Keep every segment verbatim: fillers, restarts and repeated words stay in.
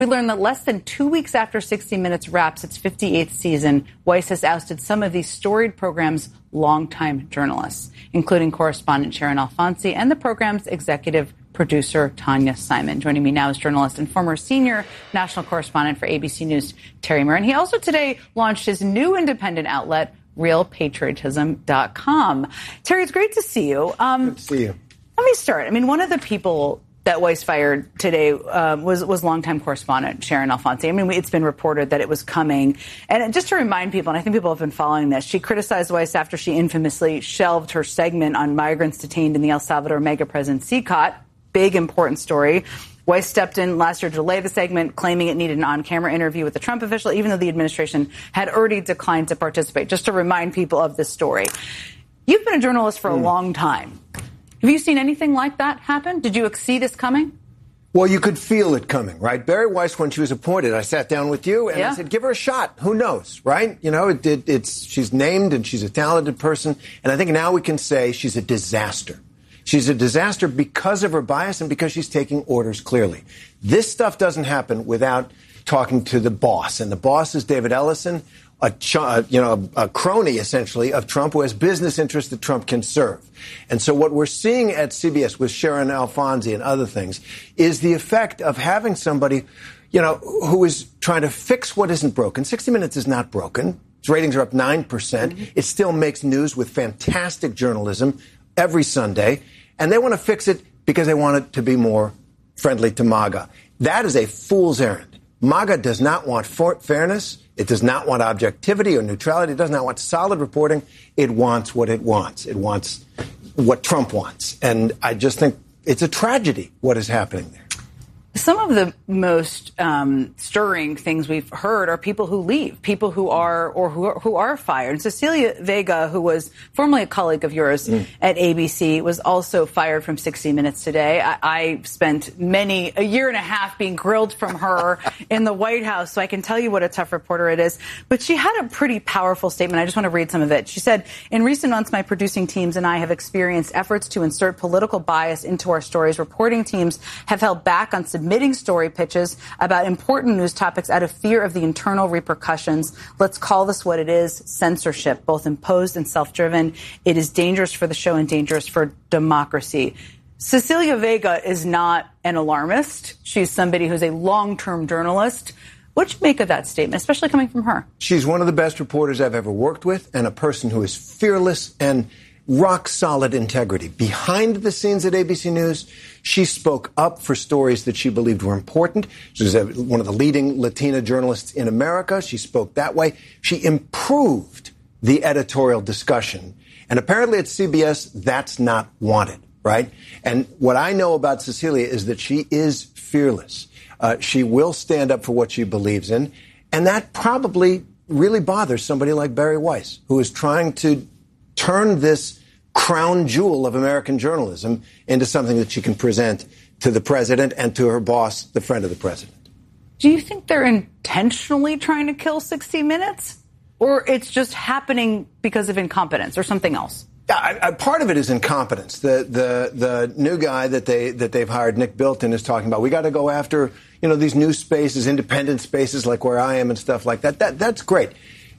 We learned that less than two weeks after sixty minutes wraps its fifty-eighth season, Weiss has ousted some of these storied program's longtime journalists, including correspondent Sharon Alfonsi and the program's executive producer Tanya Simon. Joining me now is journalist and former senior national correspondent for A B C News, Terry Moran. He also today launched his new independent outlet, real patriotism dot com. Terry, it's great to see you. Um, Good to see you. Let me start. I mean, one of the people that Weiss fired today um, was was longtime correspondent Sharon Alfonsi. I mean, it's been reported that it was coming. And just to remind people, and I think people have been following this, she criticized Weiss after she infamously shelved her segment on migrants detained in the El Salvador mega prison CICOT. Big, important story. Weiss stepped in last year to delay the segment, claiming it needed an on-camera interview with the Trump official, even though the administration had already declined to participate. Just to remind people of this story. You've been a journalist for a mm. long time. Have you seen anything like that happen? Did you see this coming? Well, you could feel it coming, right? Barry Weiss, when she was appointed, I sat down with you and yeah. I said, give her a shot. Who knows, right? You know, it, it, it's she's named and she's a talented person. And I think now we can say she's a disaster. She's a disaster because of her bias and because she's taking orders clearly. This stuff doesn't happen without talking to the boss. And the boss is David Ellison, a ch- you know, a crony, essentially, of Trump, who has business interests that Trump can serve. And so what we're seeing at C B S with Sharon Alfonsi and other things is the effect of having somebody, you know, who is trying to fix what isn't broken. sixty minutes is not broken. Its ratings are up nine percent. Mm-hmm. It still makes news with fantastic journalism every Sunday. And they want to fix it because they want it to be more friendly to MAGA. That is a fool's errand. MAGA does not want for- fairness. It does not want objectivity or neutrality. It does not want solid reporting. It wants what it wants. It wants what Trump wants. And I just think it's a tragedy what is happening there. Some of the most um, stirring things we've heard are people who leave, people who are or who are, who are fired. And Cecilia Vega, who was formerly a colleague of yours mm. at A B C, was also fired from sixty minutes today. I, I spent many a year and a half being grilled from her in the White House, so I can tell you what a tough reporter it is. But she had a pretty powerful statement. I just want to read some of it. She said, "In recent months, my producing teams and I have experienced efforts to insert political bias into our stories. Reporting teams have held back on submitting story pitches about important news topics out of fear of the internal repercussions. Let's call this what it is, censorship, both imposed and self-driven. It is dangerous for the show and dangerous for democracy." Cecilia Vega is not an alarmist. She's somebody who's a long-term journalist. What do you make of that statement, especially coming from her? She's one of the best reporters I've ever worked with and a person who is fearless and rock-solid integrity. Behind the scenes at A B C News, she spoke up for stories that she believed were important. She was one of the leading Latina journalists in America. She spoke that way. She improved the editorial discussion. And apparently at C B S, that's not wanted, right? And what I know about Cecilia is that she is fearless. Uh, she will stand up for what she believes in. And that probably really bothers somebody like Barry Weiss, who is trying to turn this crown jewel of American journalism into something that she can present to the president and to her boss, the friend of the president. Do you think they're intentionally trying to kill sixty minutes? Or it's just happening because of incompetence or something else? I, I, part of it is incompetence. The the the new guy that they that they've hired, Nick Bilton, is talking about. We got to go after, you know, these new spaces, independent spaces like where I am and stuff like that. That that's great.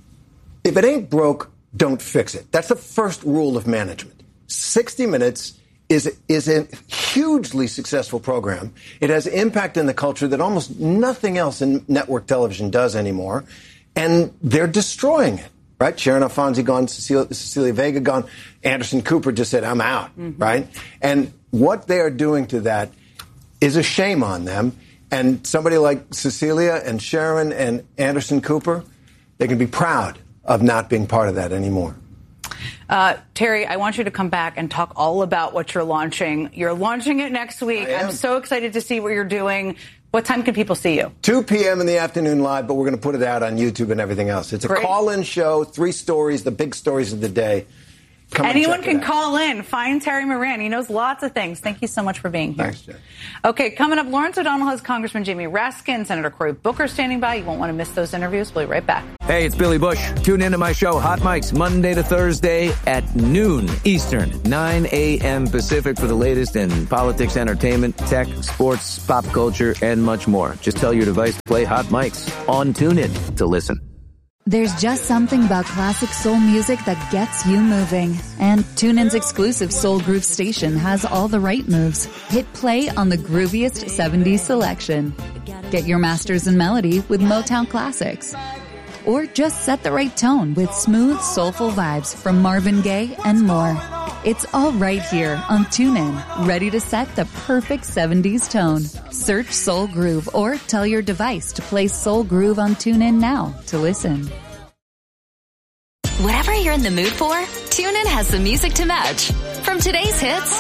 If it ain't broke, don't fix it. That's the first rule of management. sixty minutes is is a hugely successful program. It has impact in the culture that almost nothing else in network television does anymore. And they're destroying it, right? Sharon Alfonsi gone, Cecilia, Cecilia Vega gone. Anderson Cooper just said, I'm out, mm-hmm. right? And what they are doing to that is a shame on them. And somebody like Cecilia and Sharon and Anderson Cooper, they can be proud of not being part of that anymore. Uh, Terry, I want you to come back and talk all about what you're launching. You're launching it next week. I'm so excited to see what you're doing. What time can people see you? two p.m. in the afternoon live, but we're going to put it out on YouTube and everything else. It's a Great. call-in show, three stories, the big stories of the day. Come Anyone can call in. Find Terry Moran. He knows lots of things. Thank you so much for being here. Thanks, Jen. Okay, coming up, Lawrence O'Donnell has Congressman Jamie Raskin, Senator Cory Booker standing by. You won't want to miss those interviews. We'll be right back. Hey, it's Billy Bush. Tune into my show, Hot Mics, Monday to Thursday at noon Eastern, nine a.m. Pacific for the latest in politics, entertainment, tech, sports, pop culture, and much more. Just tell your device to play Hot Mics on TuneIn to listen. There's just something about classic soul music that gets you moving. And TuneIn's exclusive Soul Groove station has all the right moves. Hit play on the grooviest seventies selection. Get your masters in melody with Motown classics. Or just set the right tone with smooth, soulful vibes from Marvin Gaye and more. It's all right here on TuneIn, ready to set the perfect seventies tone. Search Soul Groove or tell your device to play Soul Groove on TuneIn now to listen. Whatever you're in the mood for, TuneIn has the music to match. From today's hits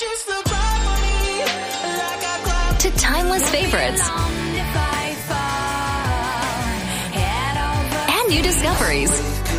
to timeless favorites and new discoveries.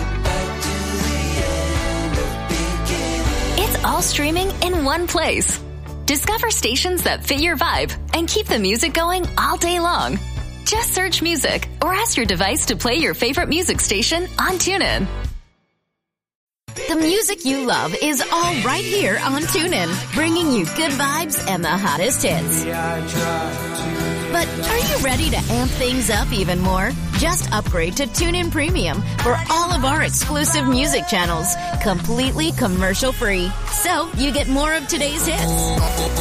It's all streaming in one place. Discover stations that fit your vibe and keep the music going all day long. Just search music or ask your device to play your favorite music station on TuneIn. The music you love is all right here on TuneIn, bringing you good vibes and the hottest hits. But are you ready to amp things up even more? Just upgrade to TuneIn Premium for all of our exclusive music channels, completely commercial-free. So you get more of today's hits,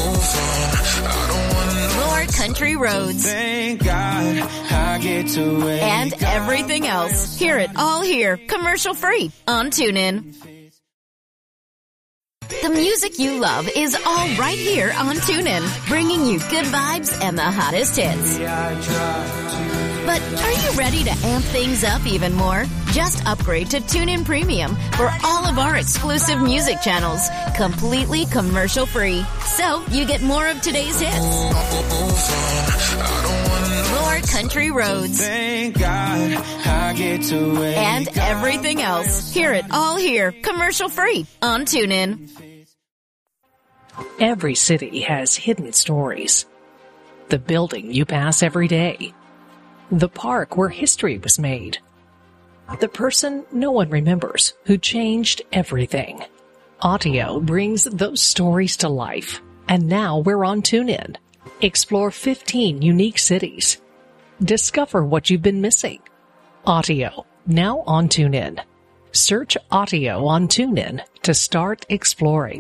more country roads, Thank God I get to wake and everything else. Hear it all here, commercial-free on TuneIn. The music you love is all right here on TuneIn, bringing you good vibes and the hottest hits. But are you ready to amp things up even more? Just upgrade to TuneIn Premium for all of our exclusive music channels, completely commercial-free. So you get more of today's hits, more country roads, Thank God I get to wake and everything else. Hear it all here, commercial-free on TuneIn. Every city has hidden stories. The building you pass every day. The park where history was made. The person no one remembers who changed everything. Audio brings those stories to life. And now we're on TuneIn. Explore fifteen unique cities. Discover what you've been missing. Audio, now on TuneIn. Search Audio on TuneIn to start exploring.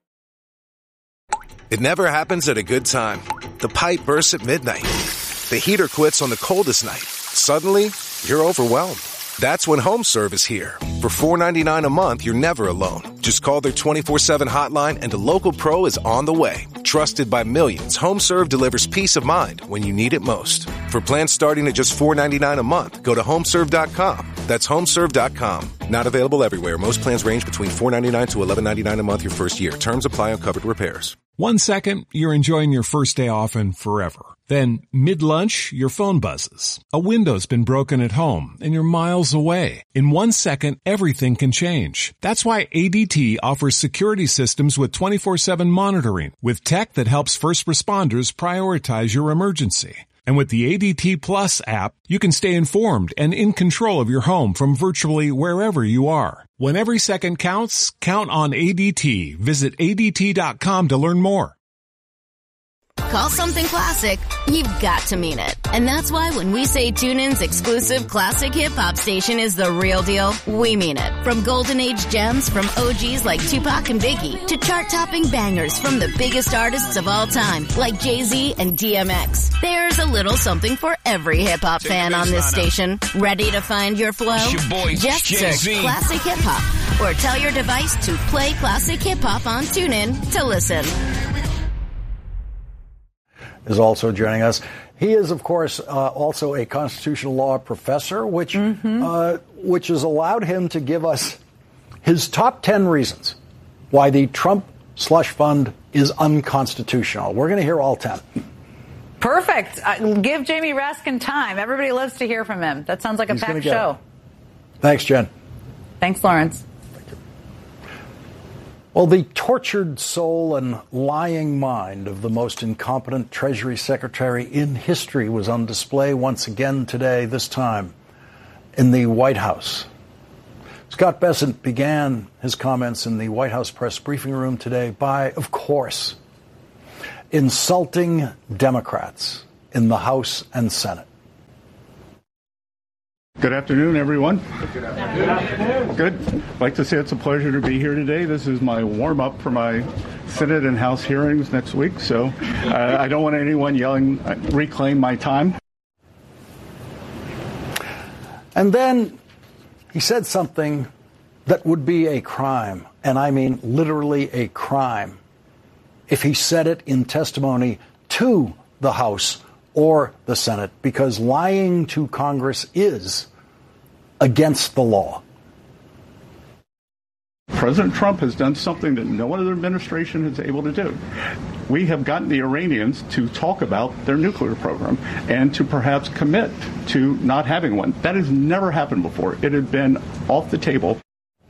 It never happens at a good time. The pipe bursts at midnight. The heater quits on the coldest night. Suddenly, you're overwhelmed. That's when HomeServe is here. For four dollars and ninety-nine cents a month, you're never alone. Just call their twenty-four seven hotline and a local pro is on the way. Trusted by millions, HomeServe delivers peace of mind when you need it most. For plans starting at just four dollars and ninety-nine cents a month, go to homeserve dot com. That's homeserve dot com. Not available everywhere. Most plans range between four dollars and ninety-nine cents to eleven dollars and ninety-nine cents a month your first year. Terms apply on covered repairs. One second, you're enjoying your first day off and forever. Then, mid-lunch, your phone buzzes. A window's been broken at home, and you're miles away. In one second, everything can change. That's why A D T offers security systems with twenty-four seven monitoring, with tech that helps first responders prioritize your emergency. And with the A D T Plus app, you can stay informed and in control of your home from virtually wherever you are. When every second counts, count on A D T. Visit A D T dot com to learn more. Call something classic, you've got to mean it. And that's why when we say TuneIn's exclusive classic hip-hop station is the real deal, we mean it. From golden age gems from O Gs like Tupac and Biggie to chart-topping bangers from the biggest artists of all time like Jay-Z and D M X. There's a little something for every hip-hop fan on this station. Ready to find your flow? Your boy, Just Jay-Z. search Classic Hip Hop or tell your device to play Classic Hip Hop on TuneIn to listen. Is also joining us. He is, of course, uh, also a constitutional law professor, which mm-hmm. uh, which has allowed him to give us his top ten reasons why the Trump slush fund is unconstitutional. We're going to hear all ten. Perfect. Uh, give Jamie Raskin time. Everybody loves to hear from him. That sounds like a He's packed show. It. Thanks, Jen. Thanks, Lawrence. Well, the tortured soul and lying mind of the most incompetent Treasury Secretary in history was on display once again today, this time in the White House. Scott Bessent began his comments in the White House press briefing room today by, of course, insulting Democrats in the House and Senate. Good afternoon, everyone. Good afternoon. Good. I'd like to say it's a pleasure to be here today. This is my warm-up for my Senate and House hearings next week, so uh, I don't want anyone yelling, uh, reclaim my time. And then he said something that would be a crime, and I mean literally a crime, if he said it in testimony to the House or the Senate, because lying to Congress is against the law. President Trump has done something that no other administration is able to do. We have gotten the Iranians to talk about their nuclear program and to perhaps commit to not having one. That has never happened before. It had been off the table.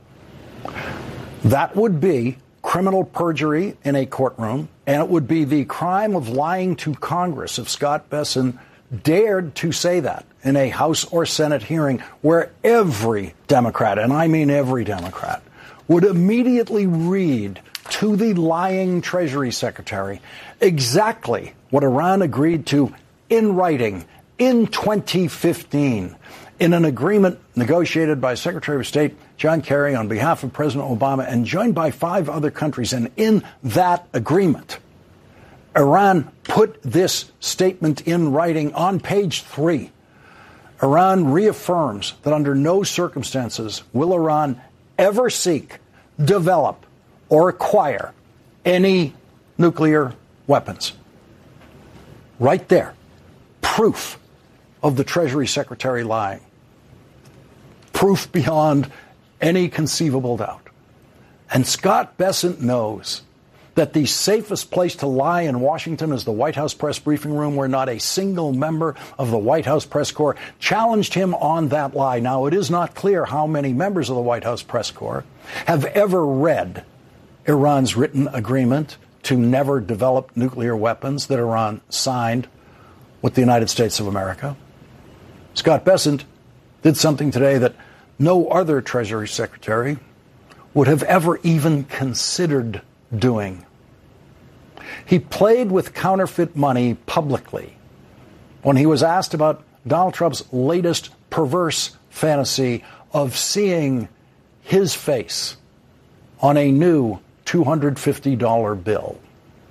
That would be criminal perjury in a courtroom, and it would be the crime of lying to Congress if Scott Bessent dared to say that in a House or Senate hearing where every Democrat, and I mean every Democrat, would immediately read to the lying Treasury Secretary exactly what Iran agreed to in writing in twenty fifteen in an agreement negotiated by Secretary of State John Kerry on behalf of President Obama and joined by five other countries. And in that agreement, Iran put this statement in writing on page three. Iran reaffirms that under no circumstances will Iran ever seek, develop, or acquire any nuclear weapons. Right there. Proof of the Treasury Secretary lying. Proof beyond any conceivable doubt. And Scott Bessent knows that the safest place to lie in Washington is the White House press briefing room, where not a single member of the White House press corps challenged him on that lie. Now, it is not clear how many members of the White House press corps have ever read Iran's written agreement to never develop nuclear weapons that Iran signed with the United States of America. Scott Bessent did something today that no other Treasury Secretary would have ever even considered doing. He played with counterfeit money publicly when he was asked about Donald Trump's latest perverse fantasy of seeing his face on a new two hundred fifty dollar bill.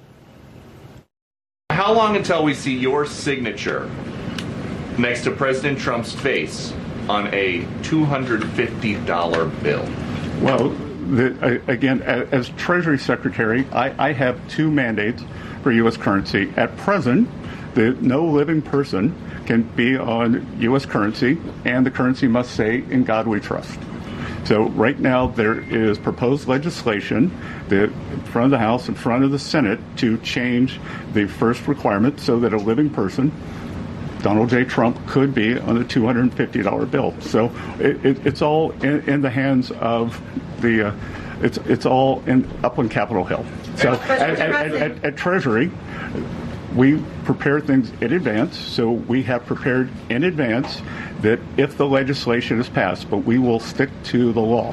How long until we see your signature next to President Trump's face on a two hundred fifty dollar bill? Well, the, again, as Treasury Secretary, I, I have two mandates for U S currency. At present, the, no living person can be on U S currency, and the currency must say, "In God we trust." So right now there is proposed legislation that in front of the House, in front of the Senate, to change the first requirement so that a living person, Donald J. Trump, could be on a two hundred fifty dollar bill. So it, it, it's all in, in the hands of the, uh, it's it's all in, up on Capitol Hill. So at, at, at, at Treasury, we prepare things in advance. So we have prepared in advance that if the legislation is passed, but we will stick to the law.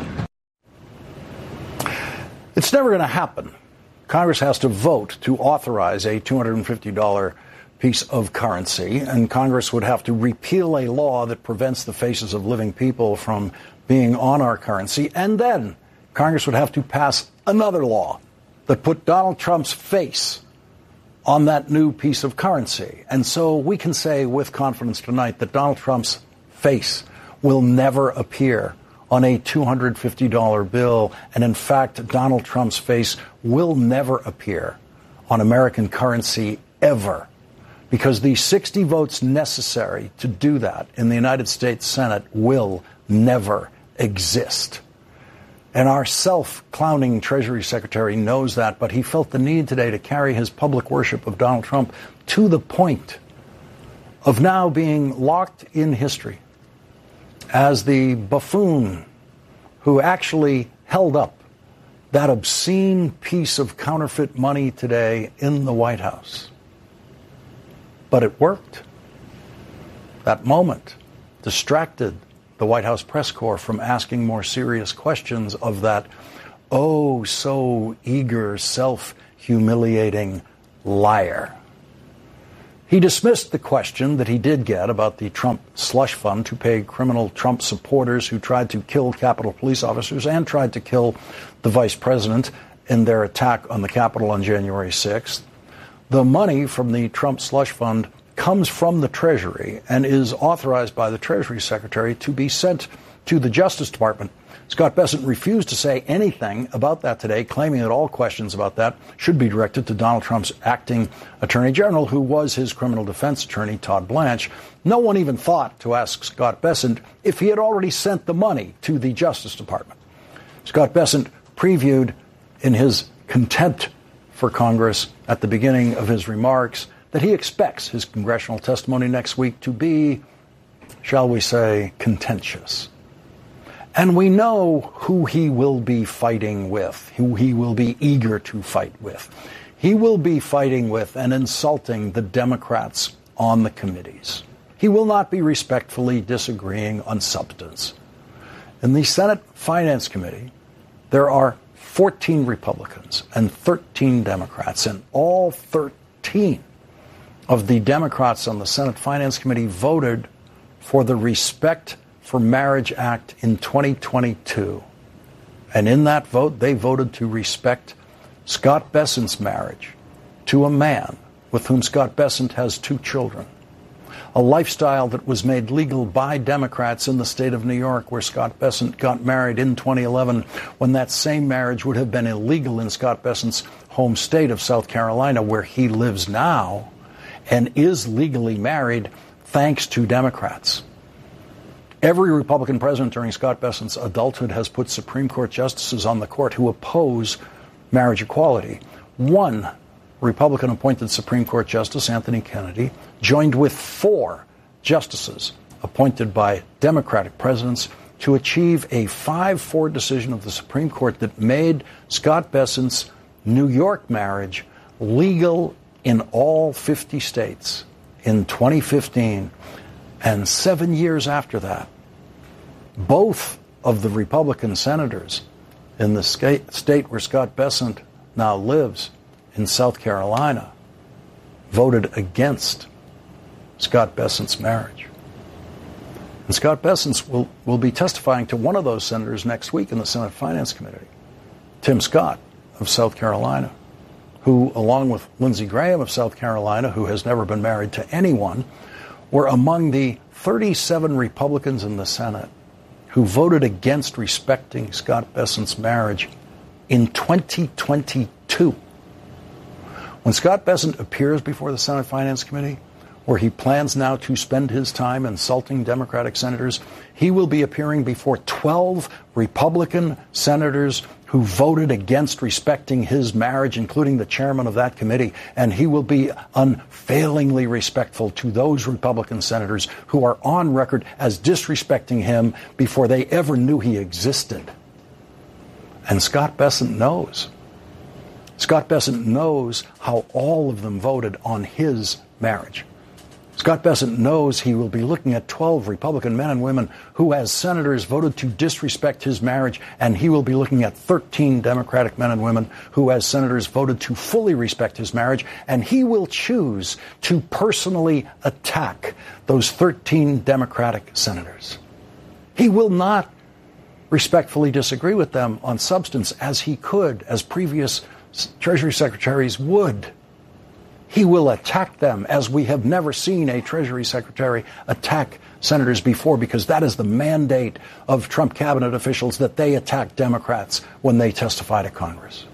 It's never going to happen. Congress has to vote to authorize a two hundred fifty dollar piece of currency, and Congress would have to repeal a law that prevents the faces of living people from being on our currency, and then Congress would have to pass another law that put Donald Trump's face on that new piece of currency. And so we can say with confidence tonight that Donald Trump's face will never appear on a two hundred fifty dollar bill, and in fact, Donald Trump's face will never appear on American currency ever, because the sixty votes necessary to do that in the United States Senate will never exist. And our self-clowning Treasury Secretary knows that, but he felt the need today to carry his public worship of Donald Trump to the point of now being locked in history as the buffoon who actually held up that obscene piece of counterfeit money today in the White House. But it worked. That moment distracted the White House press corps from asking more serious questions of that oh so eager, self-humiliating liar. He dismissed the question that he did get about the Trump slush fund to pay criminal Trump supporters who tried to kill Capitol police officers and tried to kill the vice president in their attack on the Capitol on January sixth. The money from the Trump slush fund comes from the Treasury and is authorized by the Treasury Secretary to be sent to the Justice Department. Scott Bessent refused to say anything about that today, claiming that all questions about that should be directed to Donald Trump's acting Attorney General, who was his criminal defense attorney, Todd Blanche. No one even thought to ask Scott Bessent if he had already sent the money to the Justice Department. Scott Bessent previewed in his contempt for Congress at the beginning of his remarks that he expects his congressional testimony next week to be, shall we say, contentious. And we know who he will be fighting with, who he will be eager to fight with. He will be fighting with and insulting the Democrats on the committees. He will not be respectfully disagreeing on substance. In the Senate Finance Committee, there are fourteen Republicans and thirteen Democrats, and all thirteen of the Democrats on the Senate Finance Committee voted for the Respect for Marriage Act in twenty twenty-two. And in that vote, they voted to respect Scott Bessent's marriage to a man with whom Scott Bessent has two children, a lifestyle that was made legal by Democrats in the state of New York, where Scott Bessent got married in twenty eleven, when that same marriage would have been illegal in Scott Bessent's home state of South Carolina, where he lives now and is legally married thanks to Democrats. Every Republican president during Scott Bessent's adulthood has put Supreme Court justices on the court who oppose marriage equality. One Republican-appointed Supreme Court Justice, Anthony Kennedy, joined with four justices appointed by Democratic presidents to achieve a five four decision of the Supreme Court that made Scott Bessent's New York marriage legal in all fifty states in twenty fifteen. And seven years after that, both of the Republican senators in the state where Scott Bessent now lives, in South Carolina, voted against Scott Bessent's marriage. And Scott Bessent will, will be testifying to one of those senators next week in the Senate Finance Committee, Tim Scott of South Carolina, who, along with Lindsey Graham of South Carolina, who has never been married to anyone, were among the thirty-seven Republicans in the Senate who voted against respecting Scott Bessent's marriage in twenty twenty-two. When Scott Bessent appears before the Senate Finance Committee, where he plans now to spend his time insulting Democratic senators, he will be appearing before twelve Republican senators who voted against respecting his marriage, including the chairman of that committee, and he will be unfailingly respectful to those Republican senators who are on record as disrespecting him before they ever knew he existed. And Scott Bessent knows. Scott Bessent knows how all of them voted on his marriage. Scott Bessent knows he will be looking at twelve Republican men and women who, as senators, voted to disrespect his marriage, and he will be looking at thirteen Democratic men and women who, as senators, voted to fully respect his marriage, and he will choose to personally attack those thirteen Democratic senators. He will not respectfully disagree with them on substance, as he could, as previous Treasury secretaries would. He will attack them as we have never seen a Treasury Secretary attack senators before, because that is the mandate of Trump cabinet officials, that they attack Democrats when they testify to Congress.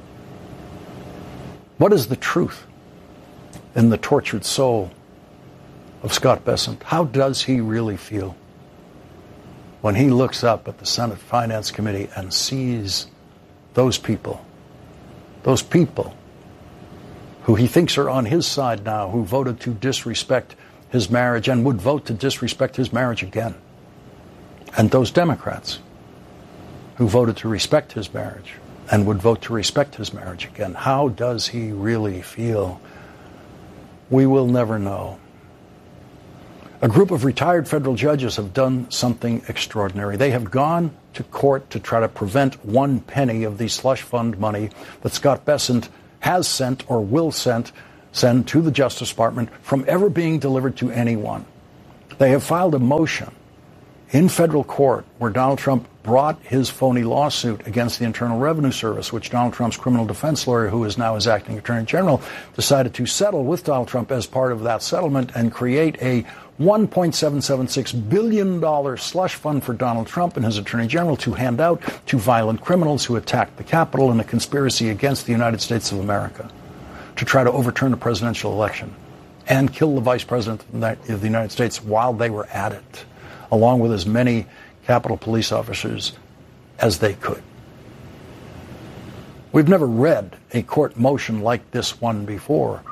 What is the truth in the tortured soul of Scott Bessent? How does he really feel when he looks up at the Senate Finance Committee and sees those people, those people who he thinks are on his side now, who voted to disrespect his marriage and would vote to disrespect his marriage again, and those Democrats who voted to respect his marriage and would vote to respect his marriage again. How does he really feel? We will never know. A group of retired federal judges have done something extraordinary. They have gone to court to try to prevent one penny of the slush fund money that Scott Bessent has sent or will send, send to the Justice Department from ever being delivered to anyone. They have filed a motion in federal court where Donald Trump brought his phony lawsuit against the Internal Revenue Service, which Donald Trump's criminal defense lawyer, who is now his acting attorney general, decided to settle with Donald Trump as part of that settlement and create a one point seven seven six billion dollars slush fund for Donald Trump and his attorney general to hand out to violent criminals who attacked the Capitol in a conspiracy against the United States of America to try to overturn the presidential election and kill the vice president of the United States while they were at it, along with as many Capitol police officers as they could. We've never read a court motion like this one before.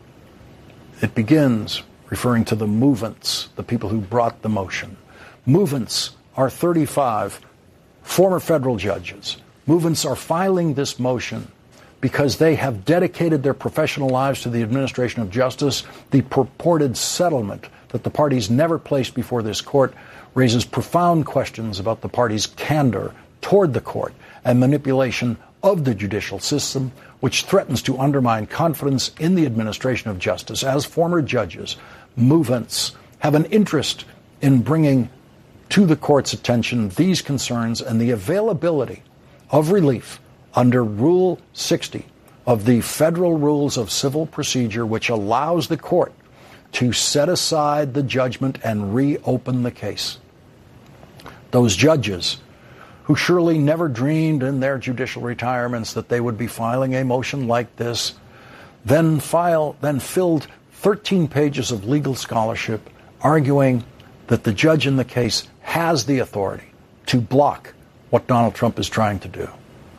It begins referring to the movants, the people who brought the motion. Movants are thirty-five former federal judges. Movants are filing this motion because they have dedicated their professional lives to the administration of justice. The purported settlement that the parties never placed before this court raises profound questions about the parties' candor toward the court and manipulation of the judicial system, which threatens to undermine confidence in the administration of justice. As former judges, movants have an interest in bringing to the court's attention these concerns and the availability of relief under Rule sixty of the Federal Rules of Civil Procedure, which allows the court to set aside the judgment and reopen the case. Those judges who surely never dreamed in their judicial retirements that they would be filing a motion like this, then file, then filled thirteen pages of legal scholarship arguing that the judge in the case has the authority to block what Donald Trump is trying to do.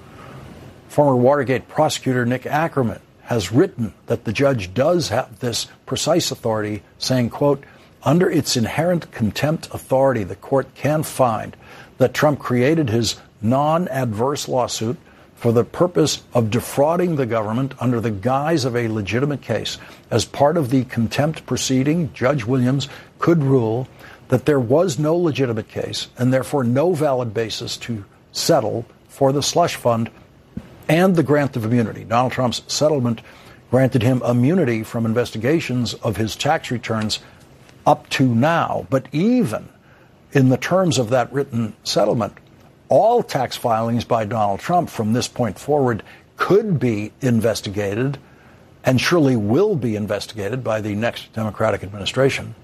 Former Watergate prosecutor Nick Ackerman has written that the judge does have this precise authority, saying, quote, under its inherent contempt authority, the court can find that Trump created his non-adverse lawsuit for the purpose of defrauding the government under the guise of a legitimate case. As part of the contempt proceeding, Judge Williams could rule that there was no legitimate case and therefore no valid basis to settle for the slush fund and the grant of immunity. Donald Trump's settlement granted him immunity from investigations of his tax returns up to now. But even in the terms of that written settlement, all tax filings by Donald Trump from this point forward could be investigated and surely will be investigated by the next Democratic administration.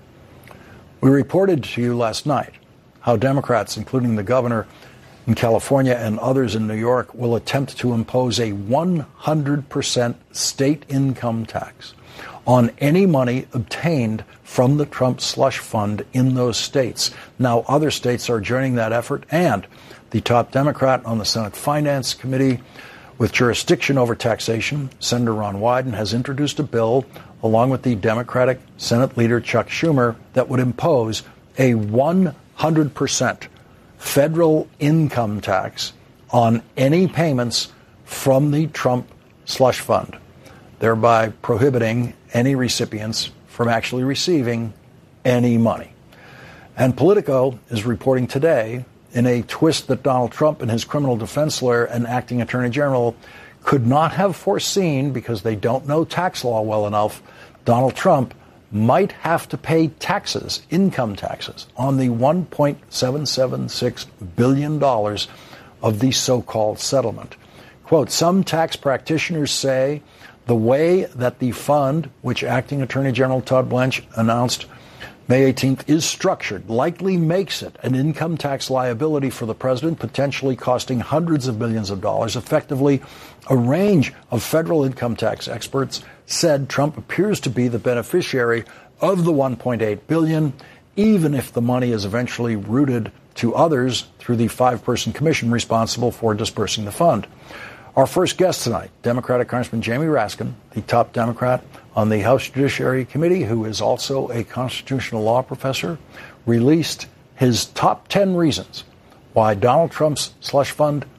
We reported to you last night how Democrats, including the governor in California and others in New York, will attempt to impose a one hundred percent state income tax on any money obtained from the Trump slush fund in those states. Now, other states are joining that effort, and the top Democrat on the Senate Finance Committee with jurisdiction over taxation, Senator Ron Wyden, has introduced a bill, along with the Democratic Senate leader Chuck Schumer, that would impose a one hundred percent federal income tax on any payments from the Trump slush fund, thereby prohibiting any recipients from actually receiving any money. And Politico is reporting today, in a twist that Donald Trump and his criminal defense lawyer and acting attorney general could not have foreseen because they don't know tax law well enough, Donald Trump might have to pay taxes, income taxes, on the one point seven seven six billion dollars of the so-called settlement. Quote, some tax practitioners say the way that the fund, which Acting Attorney General Todd Blanche announced May eighteenth, is structured, likely makes it an income tax liability for the president, potentially costing hundreds of millions of dollars. Effectively, a range of federal income tax experts said Trump appears to be the beneficiary of the one point eight billion dollars, even if the money is eventually routed to others through the five-person commission responsible for dispersing the fund. Our first guest tonight, Democratic Congressman Jamie Raskin, the top Democrat on the House Judiciary Committee, who is also a constitutional law professor, released his top ten reasons why Donald Trump's slush fund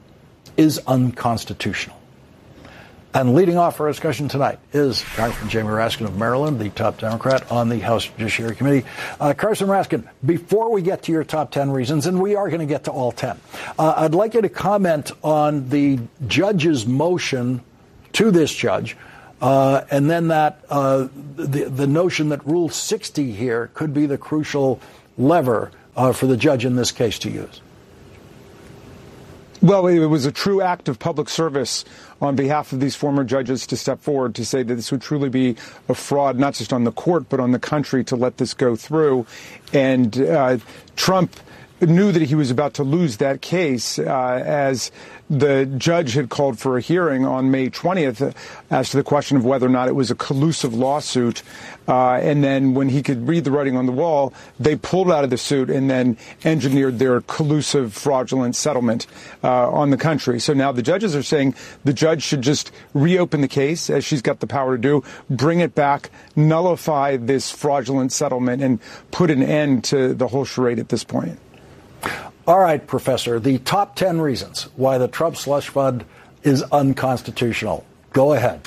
is unconstitutional. And leading off our discussion tonight is Congressman Jamie Raskin of Maryland, the top Democrat on the House Judiciary Committee. Uh, Congressman Raskin, before we get to your top ten reasons, and we are going to get to all ten, uh, I'd like you to comment on the judge's motion to this judge, uh, and then that uh, the, the notion that Rule sixty here could be the crucial lever uh, for the judge in this case to use. Well, it was a true act of public service on behalf of these former judges to step forward to say that this would truly be a fraud, not just on the court, but on the country to let this go through. And uh, Trump knew that he was about to lose that case uh, as the judge had called for a hearing on May twentieth as to the question of whether or not it was a collusive lawsuit. Uh, and then when he could read the writing on the wall, they pulled out of the suit and then engineered their collusive, fraudulent settlement uh, on the country. So now the judges are saying the judge should just reopen the case, as she's got the power to do, bring it back, nullify this fraudulent settlement, and put an end to the whole charade at this point. All right, Professor, the top ten reasons why the Trump slush fund is unconstitutional. Go ahead.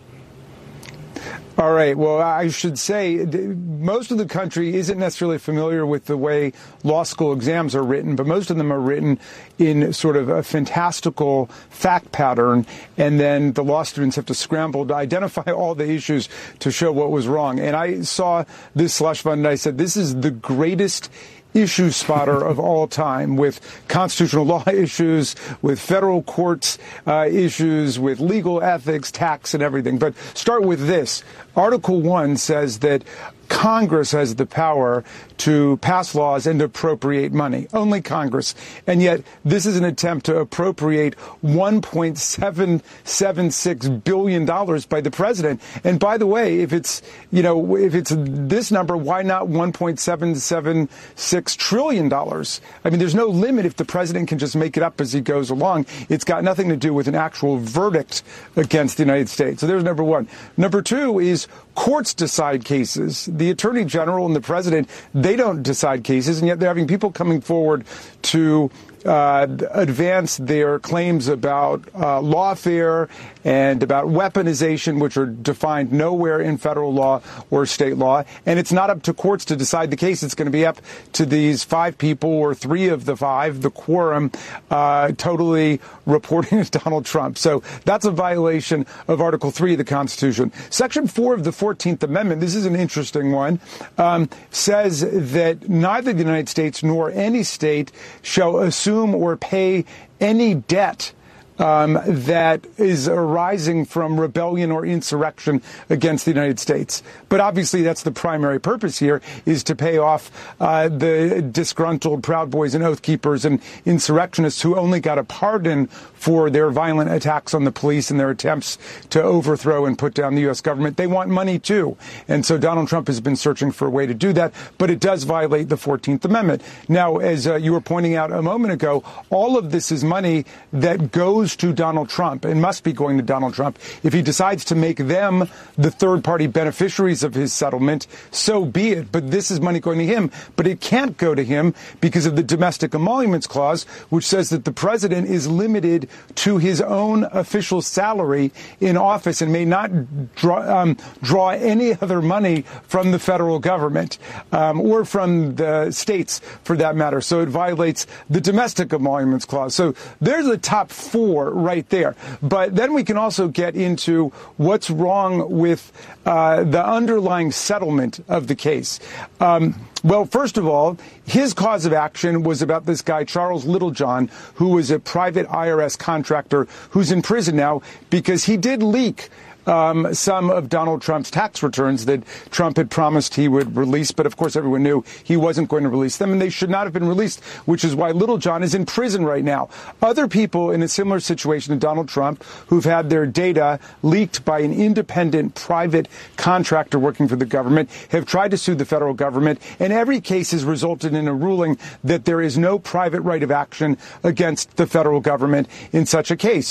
All right. Well, I should say most of the country isn't necessarily familiar with the way law school exams are written, but most of them are written in sort of a fantastical fact pattern, and then the law students have to scramble to identify all the issues to show what was wrong. And I saw this slush fund and I said, this is the greatest issue spotter of all time, with constitutional law issues, with federal courts uh, issues, with legal ethics, tax, and everything. But start with this. Article one says that Congress has the power to pass laws and appropriate money. Only Congress. And yet this is an attempt to appropriate one point seven seven six billion dollars by the president. And by the way, if it's, you know, if it's this number, why not one point seven seven six trillion dollars? I mean, there's no limit if the president can just make it up as he goes along. It's got nothing to do with an actual verdict against the United States. So there's number one. Number two is courts decide cases. The attorney general and the president, they don't decide cases, and yet they're having people coming forward to uh, advance their claims about uh, lawfare and about weaponization, which are defined nowhere in federal law or state law. And it's not up to courts to decide the case. It's going to be up to these five people, or three of the five, the quorum, uh, totally reporting to Donald Trump. So that's a violation of Article three of the Constitution. Section four of the fourteenth Amendment, this is an interesting one, um, says that neither the United States nor any state shall assume or pay any debt Um, that is arising from rebellion or insurrection against the United States. But obviously that's the primary purpose here, is to pay off uh, the disgruntled Proud Boys and Oath Keepers and insurrectionists who only got a pardon for their violent attacks on the police and their attempts to overthrow and put down the U S government. They want money too. And so Donald Trump has been searching for a way to do that, but it does violate the fourteenth Amendment. Now, as uh, you were pointing out a moment ago, all of this is money that goes to Donald Trump and must be going to Donald Trump. If he decides to make them the third-party beneficiaries of his settlement, so be it. But this is money going to him. But it can't go to him because of the Domestic Emoluments Clause, which says that the president is limited to his own official salary in office and may not draw, um, draw any other money from the federal government um, or from the states, for that matter. So it violates the Domestic Emoluments Clause. So there's the top four right there. But then we can also get into what's wrong with uh, the underlying settlement of the case. Um, well, first of all, his cause of action was about this guy, Charles Littlejohn, who was a private I R S contractor who's in prison now because he did leak Um, some of Donald Trump's tax returns that Trump had promised he would release. But of course, everyone knew he wasn't going to release them, and they should not have been released, which is why Littlejohn is in prison right now. Other people in a similar situation to Donald Trump who've had their data leaked by an independent private contractor working for the government have tried to sue the federal government, and every case has resulted in a ruling that there is no private right of action against the federal government in such a case.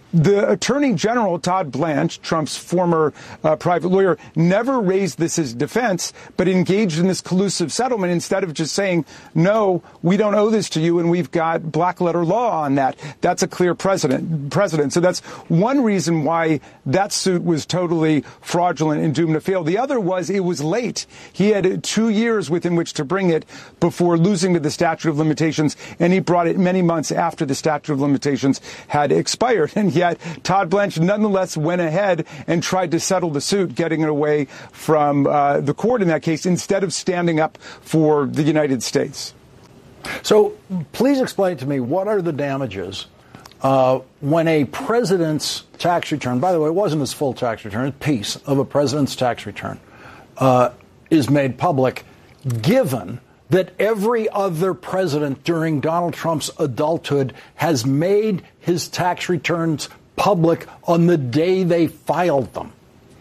The Attorney General, Todd Blanche, Trump's former uh, private lawyer, never raised this as defense, but engaged in this collusive settlement instead of just saying, no, we don't owe this to you, and we've got black letter law on that. That's a clear precedent. precedent. So that's one reason why that suit was totally fraudulent and doomed to fail. The other was it was late. He had two years within which to bring it before losing to the statute of limitations, and he brought it many months after the statute of limitations had expired. And yet Todd Blanche nonetheless went ahead and tried to settle the suit, getting it away from uh, the court in that case instead of standing up for the United States. So please explain to me, what are the damages uh, when a president's tax return, by the way, it wasn't his full tax return, a piece of a president's tax return, uh, is made public, given that every other president during Donald Trump's adulthood has made his tax returns public on the day they filed them?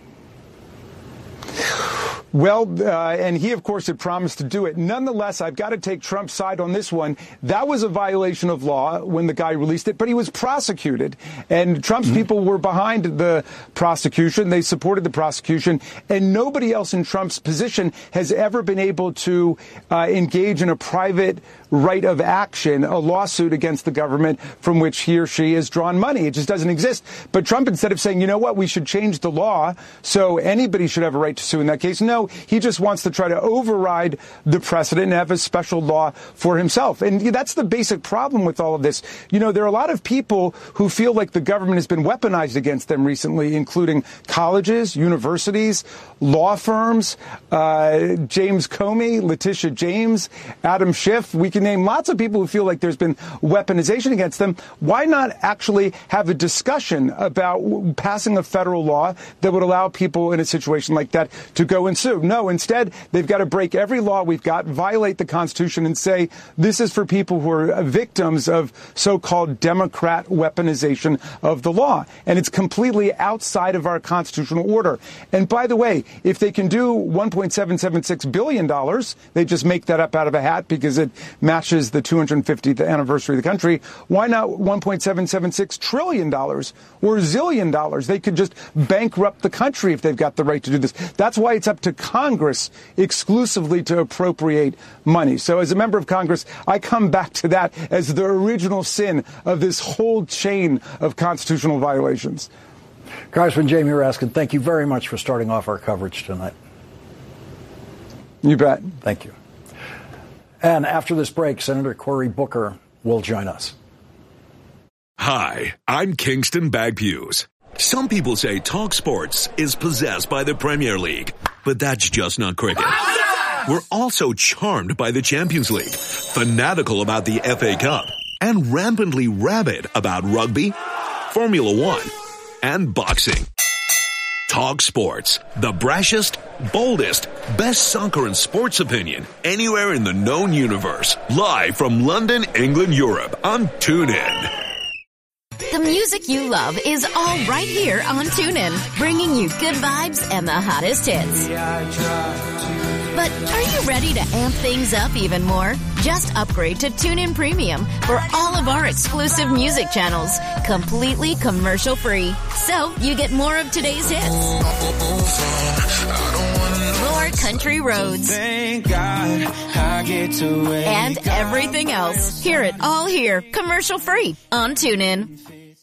Well, uh, and he, of course, had promised to do it. Nonetheless, I've got to take Trump's side on this one. That was a violation of law when the guy released it, but he was prosecuted. And Trump's mm-hmm. people were behind the prosecution. They supported the prosecution. And nobody else in Trump's position has ever been able to uh, engage in a private right of action, a lawsuit against the government from which he or she has drawn money. It just doesn't exist. But Trump, instead of saying, you know what, we should change the law so anybody should have a right to sue in that case, no, he just wants to try to override the precedent and have a special law for himself. And that's the basic problem with all of this. You know, there are a lot of people who feel like the government has been weaponized against them recently, including colleges, universities, law firms, uh, James Comey, Letitia James, Adam Schiff. We can name lots of people who feel like there's been weaponization against them. Why not actually have a discussion about passing a federal law that would allow people in a situation like that to go and sue? No, instead, they've got to break every law we've got, violate the Constitution, and say this is for people who are victims of so-called Democrat weaponization of the law. And it's completely outside of our constitutional order. And by the way, if they can do one point seven seven six billion dollars, they just make that up out of a hat because it matches the two hundred fiftieth anniversary of the country. Why not one point seven seven six trillion dollars or a zillion dollars? They could just bankrupt the country if they've got the right to do this. That's why it's up to Congress exclusively to appropriate money. So as a member of Congress, I come back to that as the original sin of this whole chain of constitutional violations. Congressman Jamie Raskin, thank you very much for starting off our coverage tonight. You bet. Thank you. And after this break, Senator Cory Booker will join us. Hi, I'm Kingston Bagpues. Some people say Talk Sports is possessed by the Premier League, but that's just not cricket. We're also charmed by the Champions League, fanatical about the F A Cup, and rampantly rabid about rugby, Formula One, and boxing. Talk Sports, the brashest, boldest, best soccer and sports opinion anywhere in the known universe. Live from London, England, Europe on TuneIn. The music you love is all right here on TuneIn, bringing you good vibes and the hottest hits. But are you ready to amp things up even more? Just upgrade to TuneIn Premium for all of our exclusive music channels, completely commercial-free. So you get more of today's hits, more country roads, Thank God I get to wake and everything else. Hear it all here, commercial-free on TuneIn.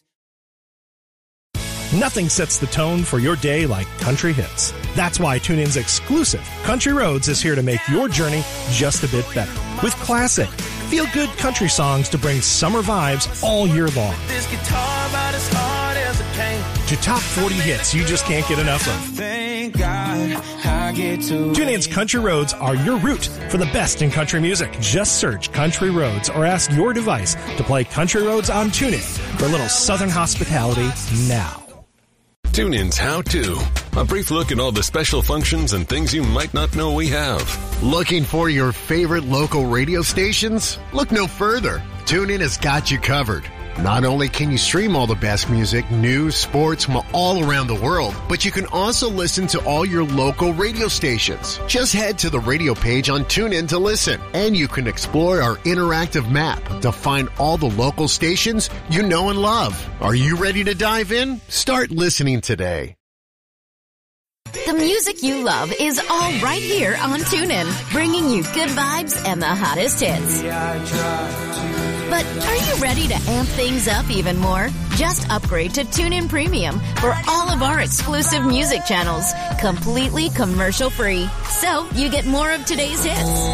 Nothing sets the tone for your day like country hits. That's why TuneIn's exclusive Country Roads is here to make your journey just a bit better. With classic, feel-good country songs to bring summer vibes all year long. this guitar about as hard as it can. To top forty hits you just can't get enough of. Thank God I get to TuneIn's Country Roads are your route for the best in country music. Just search Country Roads or ask your device to play Country Roads on TuneIn for a little southern hospitality now. TuneIn's How To. A brief look at all the special functions and things you might not know we have. Looking for your favorite local radio stations? Look no further. TuneIn has got you covered. Not only can you stream all the best music, news, sports from all around the world, but you can also listen to all your local radio stations. Just head to the radio page on TuneIn to listen, and you can explore our interactive map to find all the local stations you know and love. Are you ready to dive in? Start listening today. The music you love is all right here on TuneIn, bringing you good vibes and the hottest hits. But are you ready to amp things up even more? Just upgrade to TuneIn Premium for all of our exclusive music channels, completely commercial-free. So you get more of today's hits,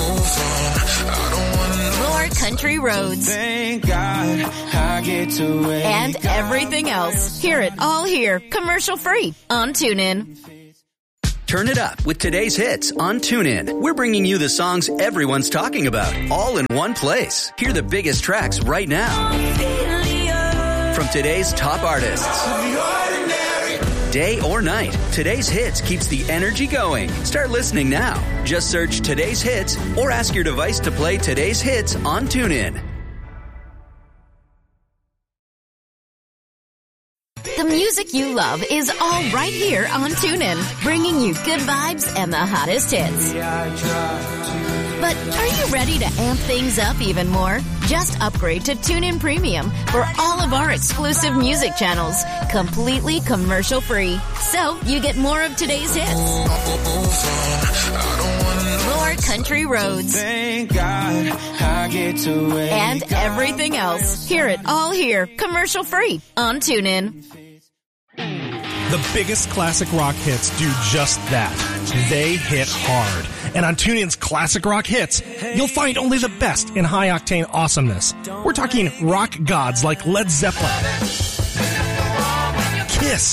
more country roads, Thank God I get to wake and everything else. Hear it all here, commercial-free on TuneIn. Turn it up with today's hits on TuneIn. We're bringing you the songs everyone's talking about, all in one place. Hear the biggest tracks right now from today's top artists. Day or night, today's hits keeps the energy going. Start listening now. Just search today's hits or ask your device to play today's hits on TuneIn. The music you love is all right here on TuneIn, bringing you good vibes and the hottest hits. But are you ready to amp things up even more? Just upgrade to TuneIn Premium for all of our exclusive music channels, completely commercial-free. So you get more of today's hits, more country roads, Thank God I get to wake and everything else. Hear it all here, commercial-free on TuneIn. The biggest classic rock hits do just that. They hit hard. And on TuneIn's Classic Rock Hits, you'll find only the best in high-octane awesomeness. We're talking rock gods like Led Zeppelin, Kiss,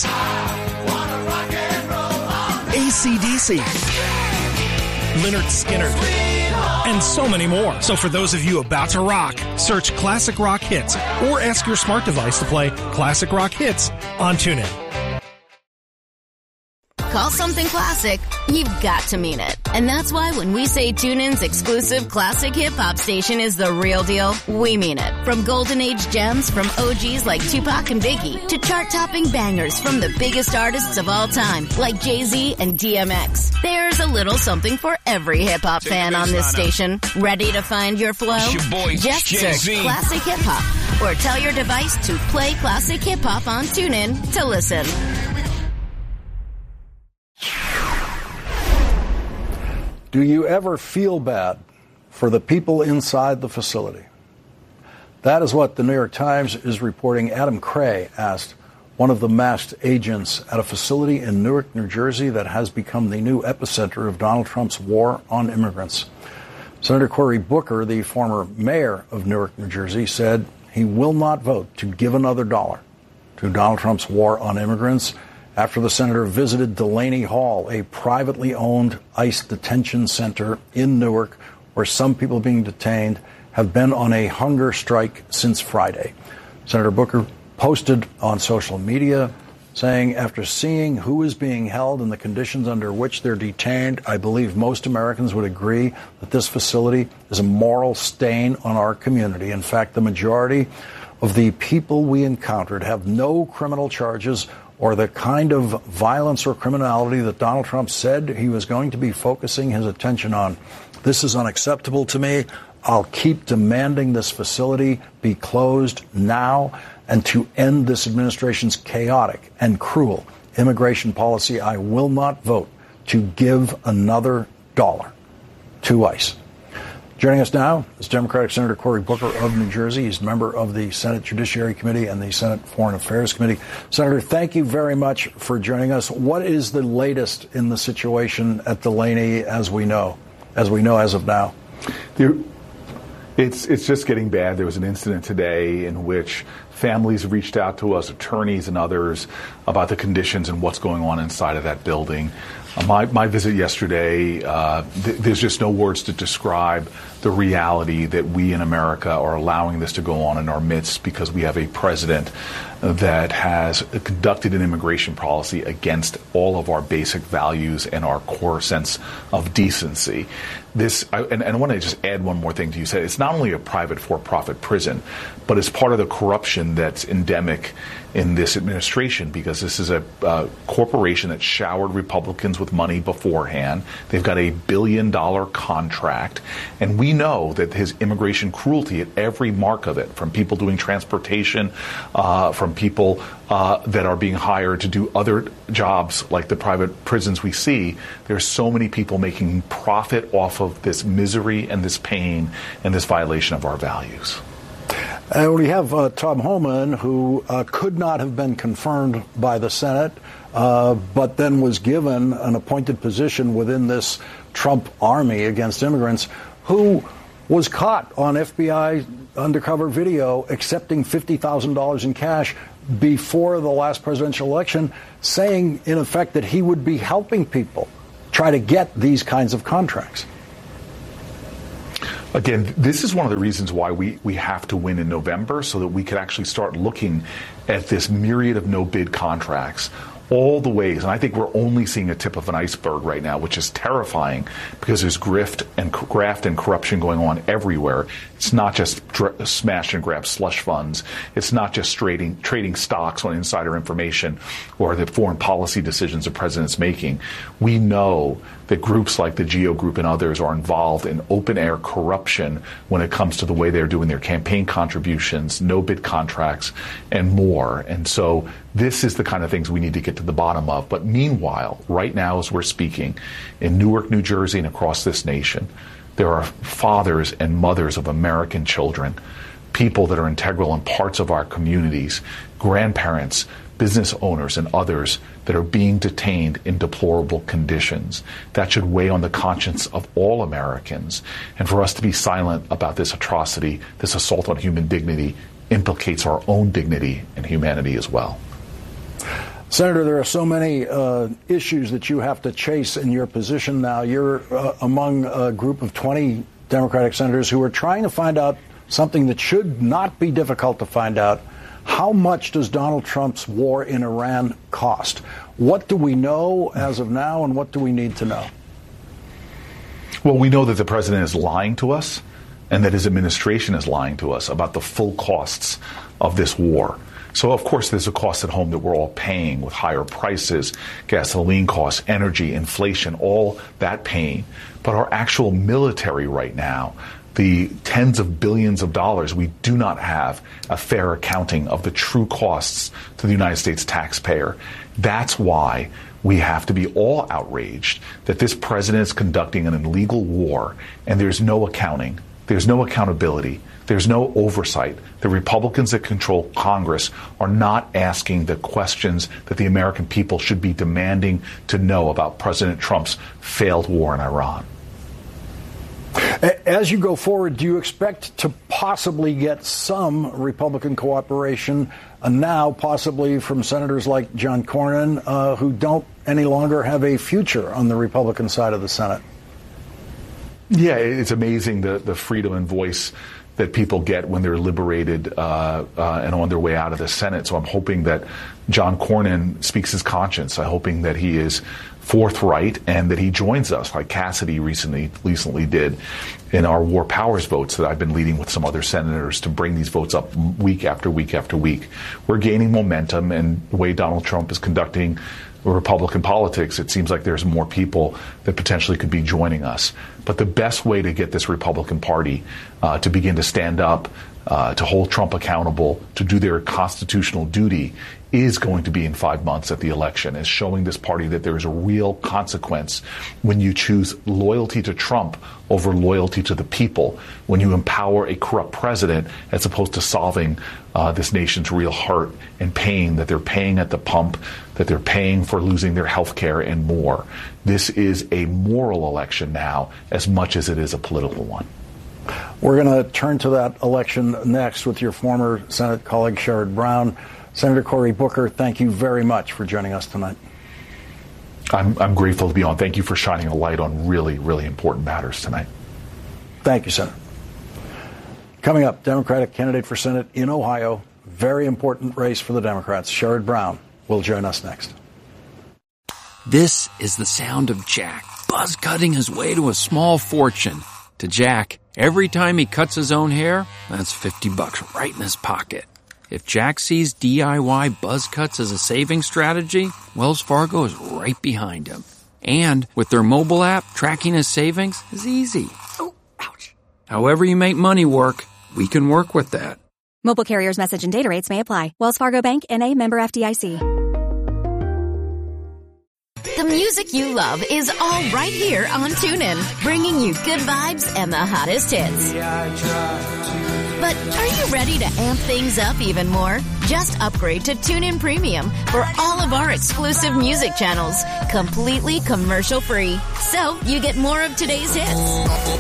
A C D C, Lynyrd Skynyrd, and so many more. So for those of you about to rock, search Classic Rock Hits or ask your smart device to play Classic Rock Hits on TuneIn. Call something classic, you've got to mean it. And that's why when we say TuneIn's exclusive classic hip-hop station is the real deal, we mean it. From golden age gems from O Gs like Tupac and Biggie to chart-topping bangers from the biggest artists of all time like Jay-Z and D M X. There's a little something for every hip-hop fan on this station. Ready to find your flow? It's your boy, Just Jay-Z. search Classic Hip-Hop or tell your device to play Classic Hip-Hop on TuneIn to listen. Do you ever feel bad for the people inside the facility? That is what the New York Times is reporting. Adam Cray asked one of the masked agents at a facility in Newark, New Jersey that has become the new epicenter of Donald Trump's war on immigrants. Senator Cory Booker, the former mayor of Newark, New Jersey, said he will not vote to give another dollar to Donald Trump's war on immigrants after the senator visited Delaney Hall, a privately owned ICE detention center in Newark, where some people being detained have been on a hunger strike since Friday. Senator Booker posted on social media saying, after seeing who is being held and the conditions under which they're detained, I believe most Americans would agree that this facility is a moral stain on our community. In fact, the majority of the people we encountered have no criminal charges or the kind of violence or criminality that Donald Trump said he was going to be focusing his attention on. This is unacceptable to me. I'll keep demanding this facility be closed now and to end this administration's chaotic and cruel immigration policy. I will not vote to give another dollar to ICE. Joining us now is Democratic Senator Cory Booker of New Jersey. He's a member of the Senate Judiciary Committee and the Senate Foreign Affairs Committee. Senator, thank you very much for joining us. What is the latest in the situation at Delaney as we know, as we know as of now? There, it's it's just getting bad. There was an incident today in which Families have reached out to us, attorneys and others, about the conditions and what's going on inside of that building. Uh, my, my visit yesterday, uh, th- there's just no words to describe the reality that we in America are allowing this to go on in our midst because we have a president that has conducted an immigration policy against all of our basic values and our core sense of decency. This, I, and, and I want to just add one more thing to you. Say it's not only a private for-profit prison, but it's part of the corruption that's endemic in this administration, because this is a uh, corporation that showered Republicans with money beforehand. They've got a billion dollar contract, and we know that his immigration cruelty at every mark of it, from people doing transportation, uh, from people uh, that are being hired to do other jobs like the private prisons we see, there's so many people making profit off of this misery and this pain and this violation of our values. And we have uh, Tom Homan, who uh, could not have been confirmed by the Senate, uh, but then was given an appointed position within this Trump army against immigrants, who was caught on F B I undercover video accepting fifty thousand dollars in cash before the last presidential election, saying, in effect, that he would be helping people try to get these kinds of contracts. Again, this is one of the reasons why we, we have to win in November, so that we could actually start looking at this myriad of no-bid contracts, all the ways. And I think we're only seeing a tip of an iceberg right now, which is terrifying, because there's grift and graft and corruption going on everywhere. It's not just dr- smash and grab slush funds. It's not just trading, trading stocks on insider information or the foreign policy decisions the president's making. We know that groups like the Geo Group and others are involved in open-air corruption when it comes to the way they're doing their campaign contributions, no-bid contracts, and more. And so this is the kind of things we need to get to the bottom of. But meanwhile, right now as we're speaking, in Newark, New Jersey, and across this nation, there are fathers and mothers of American children, people that are integral in parts of our communities, grandparents, business owners, and others that are being detained in deplorable conditions. That should weigh on the conscience of all Americans. And for us to be silent about this atrocity, this assault on human dignity, implicates our own dignity and humanity as well. Senator, there are so many uh, issues that you have to chase in your position now. You're uh, among a group of twenty Democratic senators who are trying to find out something that should not be difficult to find out. How much does Donald Trump's war in Iran cost? What do we know as of now, and what do we need to know? Well, we know that the president is lying to us, and that his administration is lying to us about the full costs of this war. So, of course, there's a cost at home that we're all paying with higher prices, gasoline costs, energy, inflation, all that pain. But our actual military right now, the tens of billions of dollars, we do not have a fair accounting of the true costs to the United States taxpayer. That's why we have to be all outraged that this president is conducting an illegal war, and there's no accounting. There's no accountability. There's no oversight. The Republicans that control Congress are not asking the questions that the American people should be demanding to know about President Trump's failed war in Iran. As you go forward, do you expect to possibly get some Republican cooperation uh, now, possibly from senators like John Cornyn, uh, who don't any longer have a future on the Republican side of the Senate? Yeah, it's amazing the, the freedom and voice that people get when they're liberated uh, uh, and on their way out of the Senate. So I'm hoping that John Cornyn speaks his conscience. I'm hoping that he is forthright and that he joins us, like Cassidy recently recently did, in our war powers votes that I've been leading with some other senators to bring these votes up week after week after week. We're gaining momentum, and the way Donald Trump is conducting Republican politics, it seems like there's more people that potentially could be joining us. But the best way to get this Republican Party uh, to begin to stand up, uh, to hold Trump accountable, to do their constitutional duty is going to be in five months at the election, is showing this party that there is a real consequence when you choose loyalty to Trump over loyalty to the people, when you empower a corrupt president as opposed to solving uh, this nation's real hurt and pain that they're paying at the pump, that they're paying for losing their health care and more. This is a moral election now as much as it is a political one. We're going to turn to that election next with your former Senate colleague, Sherrod Brown. Senator Cory Booker, thank you very much for joining us tonight. I'm, I'm grateful to be on. Thank you for shining a light on really, really important matters tonight. Thank you, Senator. Coming up, Democratic candidate for Senate in Ohio. Very important race for the Democrats. Sherrod Brown will join us next. This is the sound of Jack, buzz cutting his way to a small fortune. To Jack, every time he cuts his own hair, that's fifty bucks right in his pocket. If Jack sees D I Y buzz cuts as a saving strategy, Wells Fargo is right behind him. And with their mobile app, tracking his savings is easy. Oh, ouch. However you make money work, we can work with that. Mobile carriers' message and data rates may apply. Wells Fargo Bank, N A, member F D I C. The music you love is all right here on TuneIn, bringing you good vibes and the hottest hits. But are you ready to amp things up even more? Just upgrade to TuneIn Premium for all of our exclusive music channels, completely commercial-free. So you get more of today's hits,